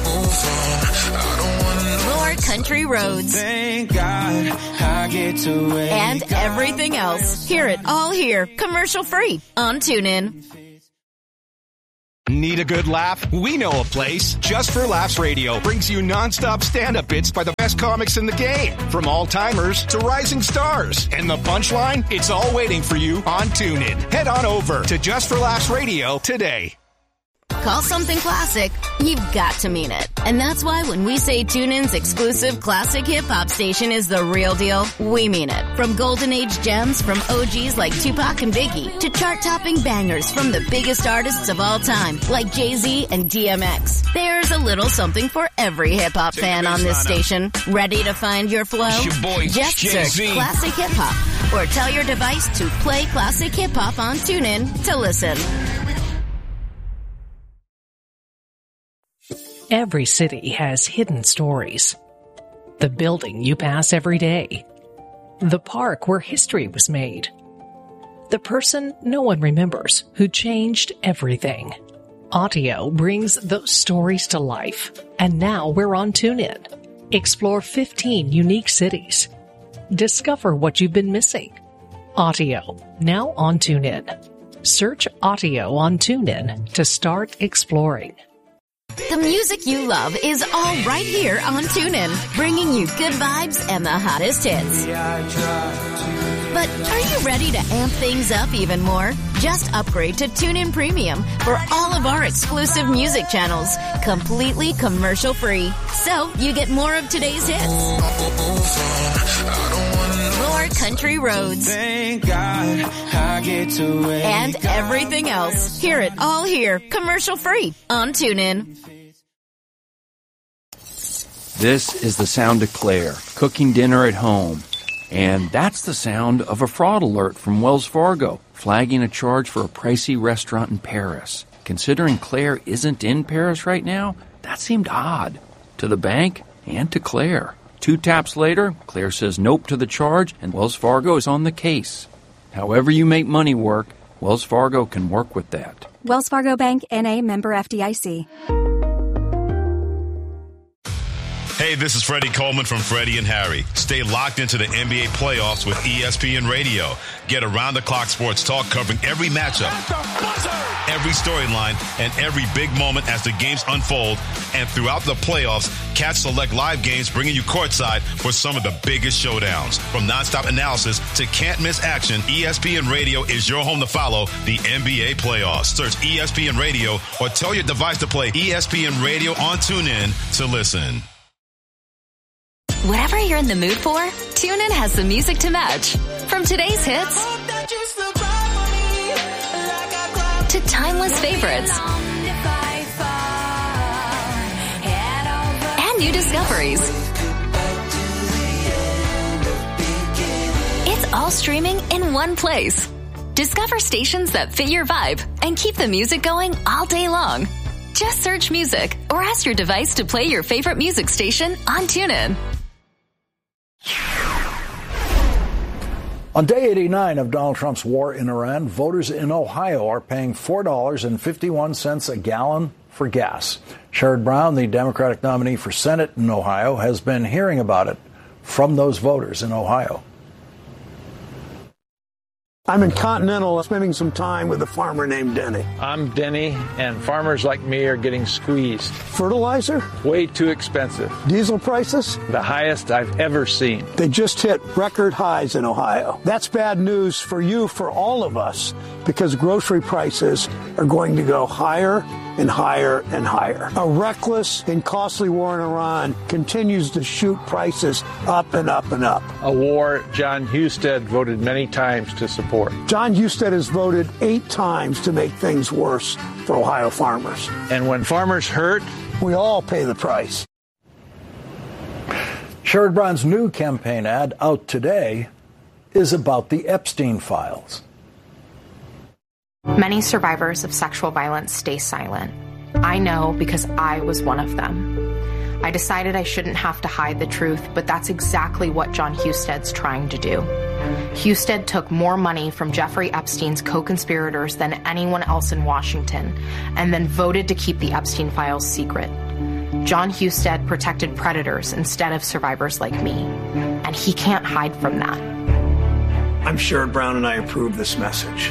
more country roads, Thank God I get to wake and everything else. Hear it all here, commercial-free on TuneIn. Need a good laugh? We know a place. Just for Laughs Radio brings you nonstop stand-up bits by the best comics in the game. From all-timers to rising stars. And the punchline? It's all waiting for you on TuneIn. Head on over to Just for Laughs Radio today. Call something classic, you've got to mean it. And that's why when we say TuneIn's exclusive classic hip-hop station is the real deal, we mean it. From golden age gems from O Gs like Tupac and Biggie to chart-topping bangers from the biggest artists of all time like Jay-Z and D M X. There's a little something for every hip-hop fan on this station. Ready to find your flow? It's your boy, Just Jay-Z. search Classic Hip-Hop or tell your device to play Classic Hip-Hop on TuneIn to listen. Every city has hidden stories. The building you pass every day. The park where history was made. The person no one remembers who changed everything. Audio brings those stories to life. And now we're on TuneIn. Explore fifteen unique cities. Discover what you've been missing. Audio, now on TuneIn. Search Audio on TuneIn to start exploring. The music you love is all right here on TuneIn, bringing you good vibes and the hottest hits. But are you ready to amp things up even more? Just upgrade to TuneIn Premium for all of our exclusive music channels, completely commercial-free. So you get more of today's hits, more country roads, Thank God I get to wake and everything else. Hear it all here, commercial-free on TuneIn. This is the sound of Claire, cooking dinner at home. And that's the sound of a fraud alert from Wells Fargo, flagging a charge for a pricey restaurant in Paris. Considering Claire isn't in Paris right now, that seemed odd. To the bank and to Claire. Two taps later, Claire says nope to the charge, and Wells Fargo is on the case. However you make money work, Wells Fargo can work with that. Wells Fargo Bank, N A, member F D I C. Hey, this is Freddie Coleman from Freddie and Harry. Stay locked into the N B A playoffs with E S P N Radio. Get around-the-clock sports talk covering every matchup, every storyline, and every big moment as the games unfold. And throughout the playoffs, catch select live games bringing you courtside for some of the biggest showdowns. From nonstop analysis to can't-miss action, E S P N Radio is your home to follow the N B A playoffs. Search E S P N Radio or tell your device to play E S P N Radio on TuneIn to listen. Whatever you're in the mood for, TuneIn has the music to match. From today's hits to timeless favorites and new discoveries. It's all streaming in one place. Discover stations that fit your vibe and keep the music going all day long. Just search music or ask your device to play your favorite music station on TuneIn. On day eighty-nine of Donald Trump's war in Iran, voters in Ohio are paying four dollars and fifty-one cents a gallon for gas. Sherrod Brown, the Democratic nominee for Senate in Ohio, has been hearing about it from those voters in Ohio. I'm in Continental spending some time with a farmer named Denny. I'm Denny, and farmers like me are getting squeezed. Fertilizer? Way too expensive. Diesel prices? The highest I've ever seen. They just hit record highs in Ohio. That's bad news for you, for all of us, because grocery prices are going to go higher and higher and higher. A reckless and costly war in Iran continues to shoot prices up and up and up. A war John Husted voted many times to support. John Husted has voted eight times to make things worse for Ohio farmers. And when farmers hurt, we all pay the price. Sherrod Brown's new campaign ad out today is about the Epstein files. Many survivors of sexual violence stay silent. I know because I was one of them. I decided I shouldn't have to hide the truth, but that's exactly what John Husted's trying to do. Husted took more money from Jeffrey Epstein's co-conspirators than anyone else in Washington, and then voted to keep the Epstein files secret. John Husted protected predators instead of survivors like me, and he can't hide from that. I'm Sherrod Brown, and I approve this message.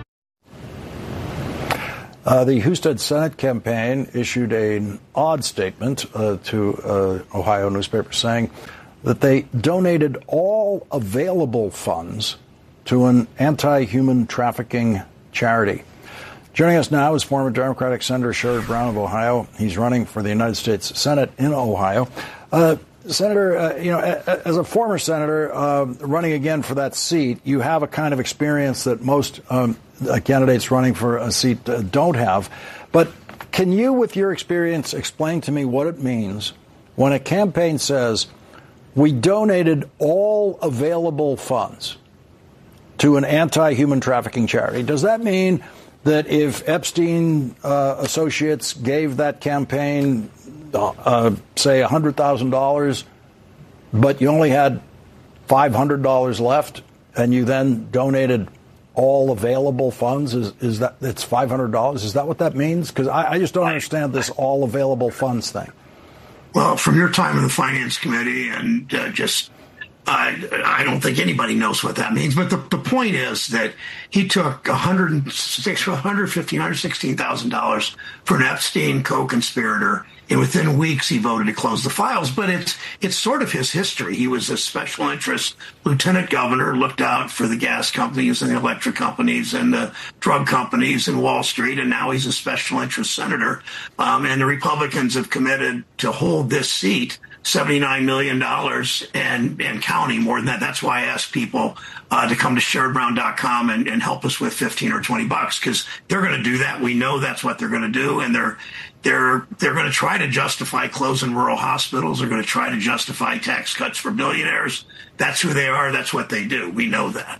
Uh, the Husted Senate campaign issued an odd statement uh, to uh, Ohio newspapers saying that they donated all available funds to an anti-human trafficking charity. Joining us now is former Democratic Senator Sherrod Brown of Ohio. He's running for the United States Senate in Ohio. Uh, Senator, uh, you know, as a former senator uh, running again for that seat, you have a kind of experience that most um, candidates running for a seat uh, don't have. But can you, with your experience, explain to me what it means when a campaign says, we donated all available funds to an anti-human trafficking charity? Does that mean that if Epstein uh, associates gave that campaign Uh, say one hundred thousand dollars, but you only had five hundred dollars left, and you then donated all available funds? Is, is that it's five hundred dollars? Is that what that means? Because I, I just don't understand this all available funds thing. Well, from your time in the Finance Committee and uh, just I, I don't think anybody knows what that means. But the, the point is that he took one hundred six, one hundred fifteen, one hundred sixteen thousand dollars for an Epstein co-conspirator, and within weeks he voted to close the files. But it's it's sort of his history. He was a special interest lieutenant governor, looked out for the gas companies and the electric companies and the drug companies in Wall Street, and now he's a special interest senator. Um, and the Republicans have committed to hold this seat seventy-nine million dollars and, and counting, more than that. That's why I ask people uh, to come to sherrod brown dot com and, and help us with fifteen or twenty bucks, because they're going to do that. We know that's what they're going to do. And they're they're they're going to try to justify closing rural hospitals. They're going to try to justify tax cuts for billionaires. That's who they are. That's what they do. We know that.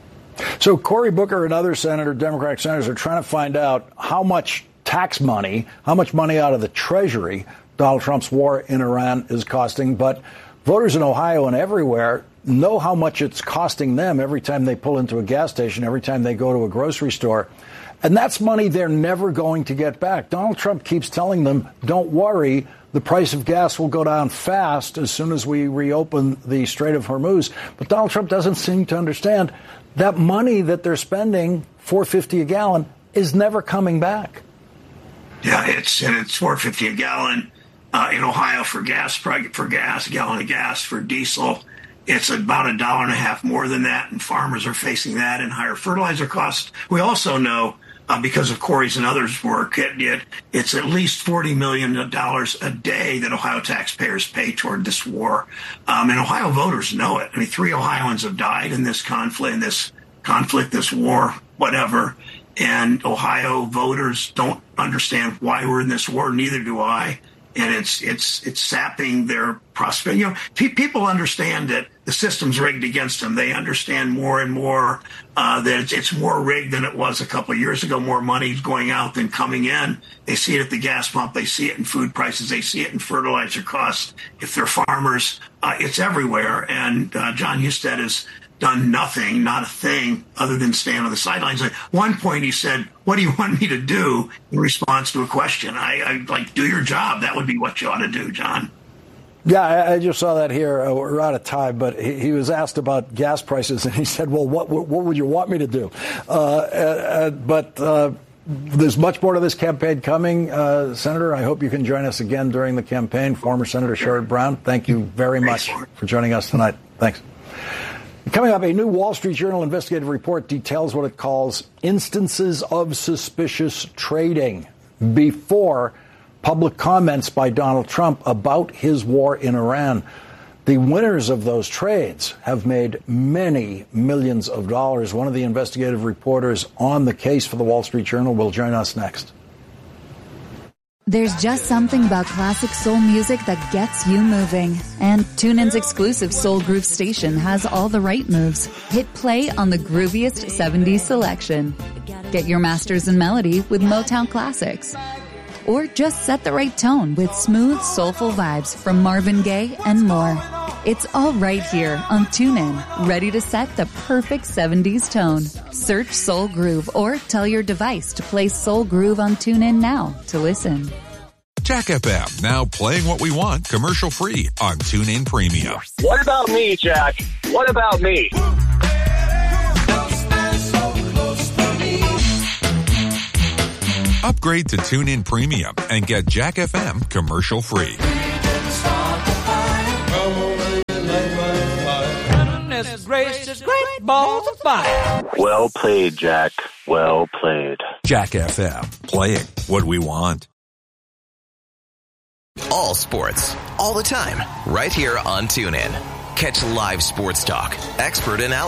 So Cory Booker and other senator, Democratic senators are trying to find out how much tax money, how much money out of the Treasury Donald Trump's war in Iran is costing. But voters in Ohio and everywhere know how much it's costing them every time they pull into a gas station, every time they go to a grocery store. And that's money they're never going to get back. Donald Trump keeps telling them, don't worry, the price of gas will go down fast as soon as we reopen the Strait of Hormuz. But Donald Trump doesn't seem to understand that money that they're spending, four fifty a gallon, is never coming back. Yeah, it's and it's four fifty a gallon. Uh, in Ohio for gas, for gas, a gallon of gas. For diesel, it's about a dollar and a half more than that, and farmers are facing that and higher fertilizer costs. We also know, uh, because of Cory's and others' work, it, it, it's at least forty million dollars a day that Ohio taxpayers pay toward this war. Um, and Ohio voters know it. I mean, three Ohioans have died in this conflict, in this conflict, this war, whatever. And Ohio voters don't understand why we're in this war. Neither do I. And it's it's it's sapping their prosperity. You know, pe- people understand that the system's rigged against them. They understand more and more uh, that it's, it's more rigged than it was a couple of years ago. More money's going out than coming in. They see it at the gas pump. They see it in food prices. They see it in fertilizer costs. If they're farmers, uh, it's everywhere. And uh, John Husted has done nothing, not a thing, other than stand on the sidelines. At one point, he said, "What do you want me to do?" in response to a question. I, I like, do your job. That would be what you ought to do, John. Yeah, I, I just saw that here. Uh, we're out of time, but he, he was asked about gas prices, and he said, "Well, what what, what would you want me to do?" Uh, uh, but uh, there's much more to this campaign coming, uh, Senator. I hope you can join us again during the campaign. Former Senator Sherrod Brown, thank you very much for joining us tonight. Thanks. Coming up, a new Wall Street Journal investigative report details what it calls instances of suspicious trading before public comments by Donald Trump about his war in Iran. The winners of those trades have made many millions of dollars. One of the investigative reporters on the case for the Wall Street Journal will join us next. There's just something about classic soul music that gets you moving. And TuneIn's exclusive Soul Groove station has all the right moves. Hit play on the grooviest seventies selection. Get your masters in melody with Motown classics. Or just set the right tone with smooth, soulful vibes from Marvin Gaye and more. It's all right here on TuneIn, ready to set the perfect seventies tone. Search Soul Groove or tell your device to play Soul Groove on TuneIn now to listen. Jack F M, now playing what we want commercial free on TuneIn Premium. What about me, Jack? What about me? Upgrade to TuneIn Premium and get Jack F M commercial free. Gracious, great balls of fire. Well played, Jack. Well played. Jack F M, playing what we want. All sports, all the time, right here on TuneIn. Catch live sports talk, expert analysis.